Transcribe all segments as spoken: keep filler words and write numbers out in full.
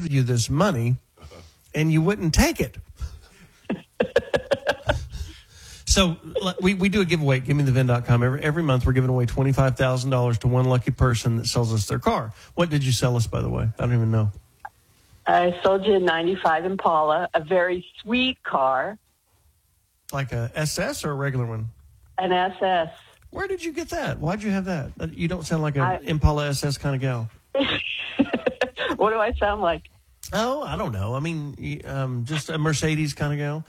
give you this money, and you wouldn't take it. So we, we do a giveaway at give me the V I N dot com. Every, every month we're giving away twenty-five thousand dollars to one lucky person that sells us their car. What did you sell us, by the way? I don't even know. I sold you a ninety-five Impala, a very sweet car. Like a S S or a regular one? An S S. Where did you get that? Why'd you have that? You don't sound like an I, Impala S S kind of gal. What do I sound like? Oh, I don't know. I mean, um, just a Mercedes kind of gal.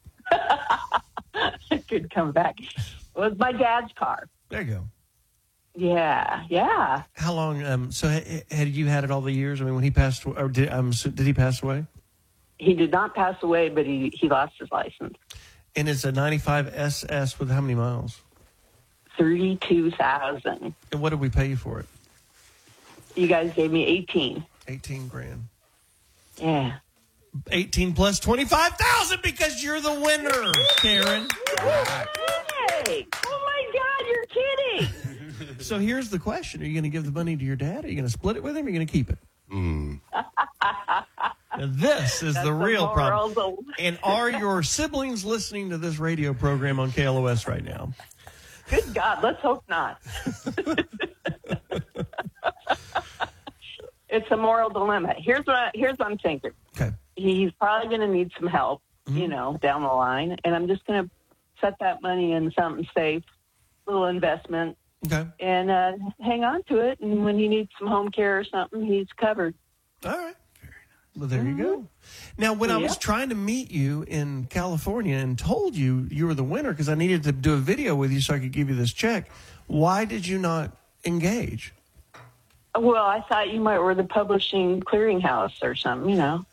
Could come back. It was my dad's car. There you go. Yeah, yeah. How long? Um, so ha- had you had it all the years? I mean, when he passed, or did um, so did he pass away? He did not pass away, but he, he lost his license. And it's a ninety-five S S with how many miles? Thirty-two thousand. And what did we pay you for it? You guys gave me eighteen. Eighteen grand. Yeah. Eighteen plus twenty-five thousand because you're the winner, Karen. Yay! Oh my God, you're kidding. So here's the question: are you going to give the money to your dad? Are you going to split it with him? Or are you going to keep it? Mm. Now, this is That's the real the problem. And are your siblings listening to this radio program on K L O S right now? Good God, let's hope not. It's a moral dilemma. Here's what I, here's what I'm thinking. Okay. He's probably going to need some help, mm-hmm. you know, down the line, and I'm just going to set that money in something safe, little investment. Okay. And uh, hang on to it, and when he needs some home care or something, he's covered. All right. Well, there you go. Now, when I was trying to meet you in California and told you you were the winner because I needed to do a video with you so I could give you this check, why did you not engage? Well, I thought you might were the publishing clearinghouse or something, you know.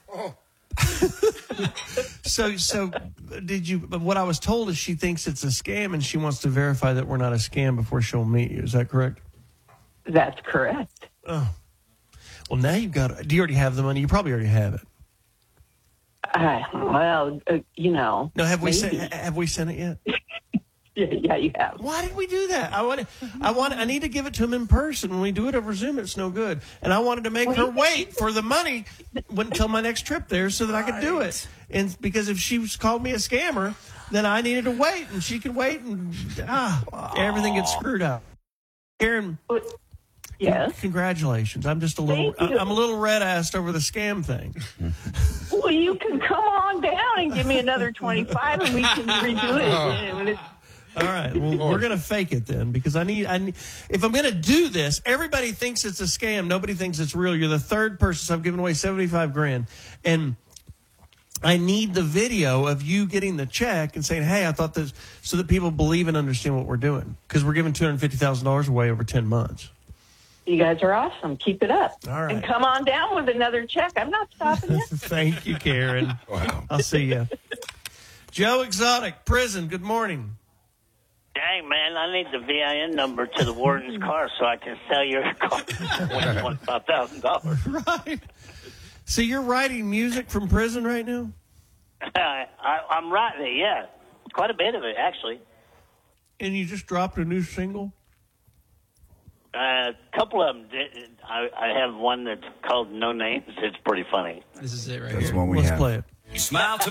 so, so did you? But what I was told is she thinks it's a scam and she wants to verify that we're not a scam before she'll meet you. Is that correct? That's correct. Oh, well, now you've got. Do you already have the money? You probably already have it. Uh, well, uh, you know. No, have we maybe. sent? Have we sent it yet? Yeah, yeah, you have. Why did we do that? I want. I want. I need to give it to him in person. When we do it over Zoom, it's no good. And I wanted to make well, her wait for the money until my next trip there, so that I could do it. And because if she was called me a scammer, then I needed to wait, and she could wait, and ah, everything gets screwed up. Karen. Yes. Congratulations. I'm just a little. I'm a little red-assed over the scam thing. Well, you can come on down and give me another twenty-five, and we can redo it. All right, well, we're going to fake it then because I need, I need, if I'm going to do this, everybody thinks it's a scam. Nobody thinks it's real. You're the third person, so I've given away seventy-five grand. And I need the video of you getting the check and saying, hey, I thought this, so that people believe and understand what we're doing because we're giving two hundred fifty thousand dollars away over ten months. You guys are awesome. Keep it up. All right. And come on down with another check. I'm not stopping you. Thank you, Karen. Wow. I'll see you. Joe Exotic, prison, good morning. Dang, man, I need the V I N number to the warden's car so I can sell your car for twenty-five thousand dollars. Right. So you're writing music from prison right now? I, I'm writing it, yeah. Quite a bit of it, actually. And you just dropped a new single? A uh, couple of them did. I, I have one that's called No Names. It's pretty funny. This is it right That's here. one we Let's have. play it. You smile to